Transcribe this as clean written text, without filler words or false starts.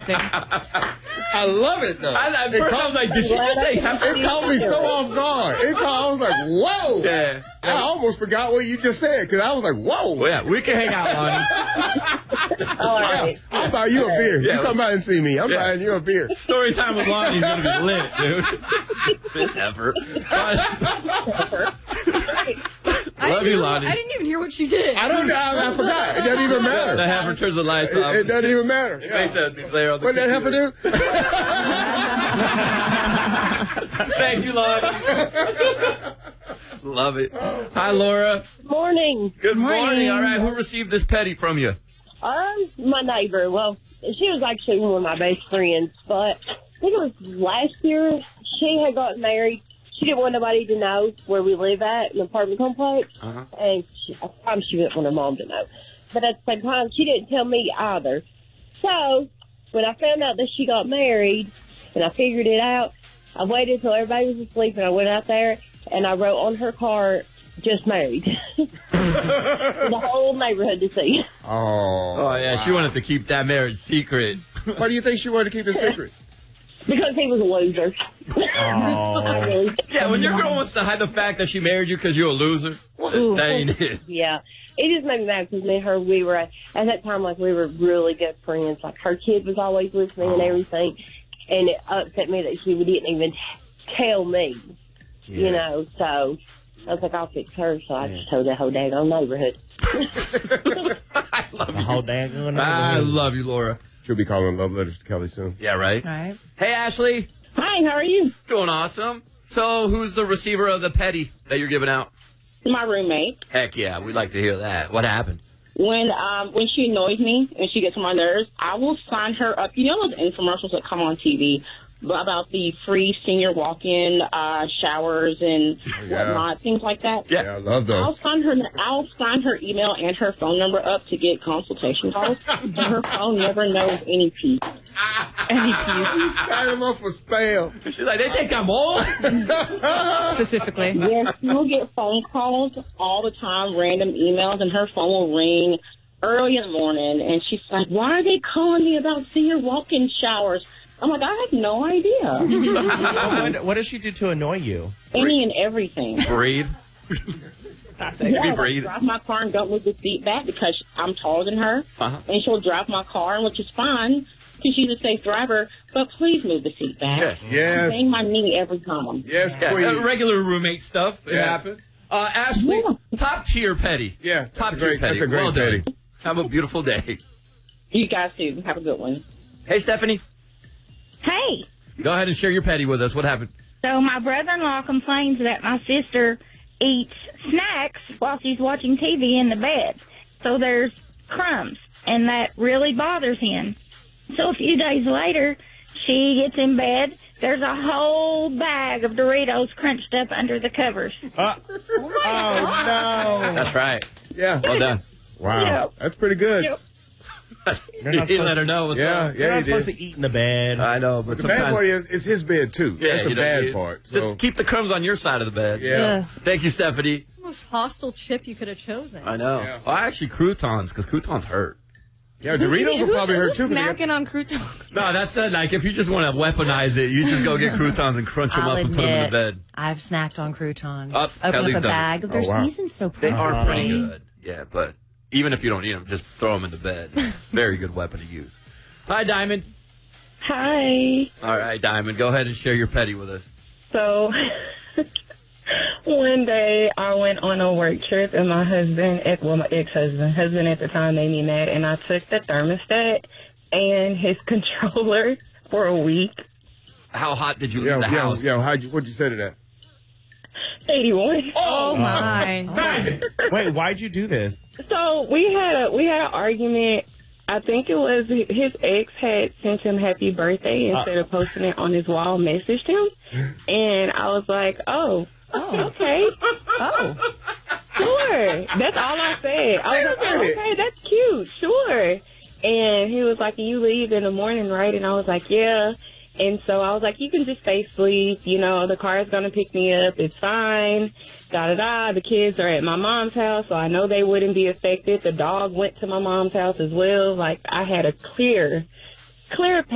laughing. I love it, though. At first I was like, did she just say It caught me so off guard. I was like, whoa. Yeah. I almost forgot what you just said because I was like, whoa. Well, yeah, we can hang out, Lonnie. All right. I'll buy you a beer. Yeah. You come out and see me. I'm buying you a beer. Story time with Lonnie's going to be lit, dude. This effort. Love you, Lonnie. I didn't even hear what she did. I forgot. It doesn't even matter. The heifer turns the lights off. It doesn't even matter. It makes that player on the What that heifer computer. do? Thank you, Lonnie. Love it. Hi, Laura. Morning. Good morning. All right, who received this petty from you? My neighbor. Well, she was actually one of my best friends, but I think it was last year she had gotten married. She didn't want nobody to know where we live at, an apartment complex, and I promise she didn't want her mom to know. But at the same time, she didn't tell me either. So when I found out that she got married and I figured it out, I waited till everybody was asleep and I went out there and I wrote on her car, just married. The whole neighborhood to see. Oh, yeah, wow. She wanted to keep that marriage secret. Why do you think she wanted to keep it secret? Because he was a loser. Oh. Yeah, when your girl wants to hide the fact that she married you because you're a loser, that ain't it. Yeah. It just made me mad because me and her, we were, at that time, like, we were really good friends. Like, her kid was always with me and everything. And it upset me that she didn't even tell me, you know. So I was like, I'll fix her. So I just told the whole daggone neighborhood. I love you. The whole daggone neighborhood. I love you, Laura. She'll be calling love letters to Kelly soon. Yeah, right? All right. Hey, Ashley. Hi, how are you? Doing awesome. So who's the receiver of the petty that you're giving out? My roommate. Heck yeah, we'd like to hear that. What happened? When she annoys me and she gets on my nerves, I will sign her up. You know those infomercials that come on TV about the free senior walk-in showers and whatnot, things like that? Yeah, I love those. I'll sign her email and her phone number up to get consultation calls, and her phone never knows any peace. Any peace. Sign them up for spam. She's like, they think I'm old? Specifically. Yes, she'll get phone calls all the time, random emails, and her phone will ring early in the morning, and she's like, why are they calling me about senior walk-in showers? I'm like, I have no idea. What does she do to annoy you? Any and everything. Breathe. Breathe. Drive my car and don't move the seat back because I'm taller than her. And she'll drive my car, which is fine because she's a safe driver, but please move the seat back. Yes. I'm saying my knee every time. Yes, please. Regular roommate stuff. It happens. Ashley, top tier petty. Yeah, top tier petty. That's a great petty. Have a beautiful day. You guys too. Have a good one. Hey, Stephanie. Hey. Go ahead and share your petty with us. What happened? So my brother-in-law complains that my sister eats snacks while she's watching TV in the bed. So there's crumbs, and that really bothers him. So a few days later, she gets in bed. There's a whole bag of Doritos crunched up under the covers. Oh, no. That's right. Yeah. Well done. Wow. Yep. That's pretty good. Yep. You let her know what's up. You're not supposed to eat in the bed. I know, but The bad part is it's his bed, too. That's the bad part. So. Just keep the crumbs on your side of the bed. Yeah. Thank you, Stephanie. The most hostile chip you could have chosen. I know. Yeah. Well, actually, croutons, because croutons hurt. Yeah, Doritos will probably hurt, too. Who's snacking on croutons? No, that's it. Like, if you just want to weaponize it, you just go get croutons and crunch them up and put them in the bed. I've snacked on croutons. Kelly's Open up a done bag. it. They're wow. seasoned so They perfectly. are pretty good. Yeah, but even if you don't eat them, just throw them in the bed. Very good weapon to use. Hi, Diamond. Hi. All right, Diamond. Go ahead and share your petty with us. So one day I went on a work trip and my ex-husband at the time made me mad, and I took the thermostat and his controller for a week. How hot did you leave the house? What'd you say to that? 81. Oh my. Wait, why'd you do this? So we had an argument. I think it was his ex had sent him happy birthday instead of posting it on his wall, messaged him. And I was like, oh, okay. Oh. Sure. That's all I said. I was like, oh, okay, that's cute. Sure. And he was like, you leave in the morning, right? And I was like, yeah. And so I was like, you can just stay asleep. You know, the car is going to pick me up. It's fine. Da-da-da. The kids are at my mom's house, so I know they wouldn't be affected. The dog went to my mom's house as well. Like, I had a clear